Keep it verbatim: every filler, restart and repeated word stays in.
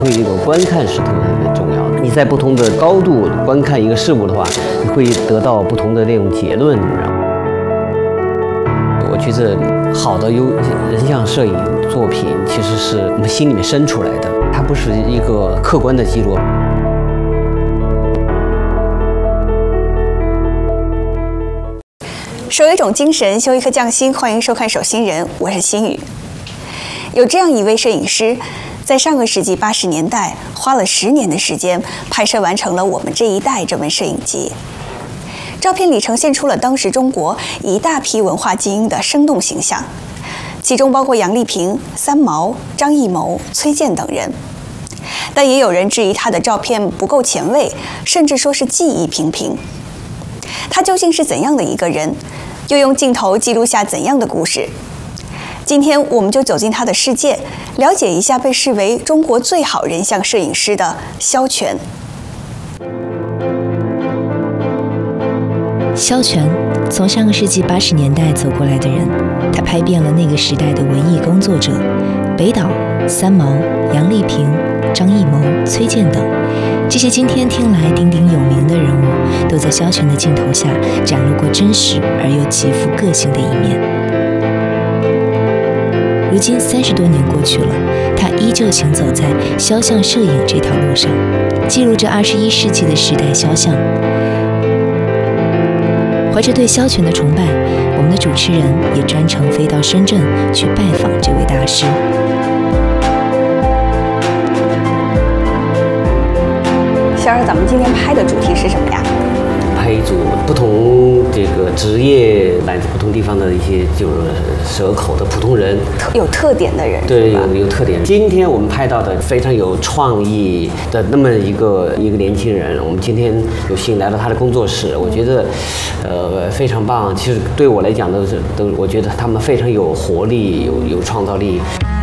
会有观看是特别重要的。你在不同的高度观看一个事物的话，你会得到不同的那种结论。我觉得好的有人像摄影作品，其实是我们心里面生出来的，它不是一个客观的记录。 守一种精神，修一颗匠心。欢迎收看《守心人》，我是心雨。有这样一位摄影师，在上个世纪八十年代，花了十年的时间拍摄完成了《我们这一代》这本摄影集。照片里呈现出了当时中国一大批文化精英的生动形象，其中包括杨丽萍、三毛、张艺谋、崔健等人。但也有人质疑他的照片不够前卫，甚至说是技艺平平。他究竟是怎样的一个人？又用镜头记录下怎样的故事？今天我们就走进他的世界，了解一下被视为中国最好人像摄影师的萧全。 萧全，从上个世纪八十年代走过来的人，他拍遍了那个时代的文艺工作者，北岛、三毛、杨丽萍、张艺谋、崔健等，这些今天听来鼎鼎有名的人物，都在萧全的镜头下展露过真实而又极富个性的一面。如今三十多年过去了，他依旧行走在肖像摄影这条路上，记录着二十一世纪的时代肖像。怀着对萧全的崇拜，我们的主持人也专程飞到深圳去拜访这位大师。 肖儿，咱们今天拍的主题是什么呀？ 拍一组不同这个职业来自不同地方的一些就是蛇口的普通人， 有特点的人， 对，有有特点。今天我们拍到的非常有创意的那么一个一个年轻人，我们今天有幸来到他的工作室，我觉得，呃，非常棒。其实对我来讲都是都，我觉得他们非常有活力，有有创造力。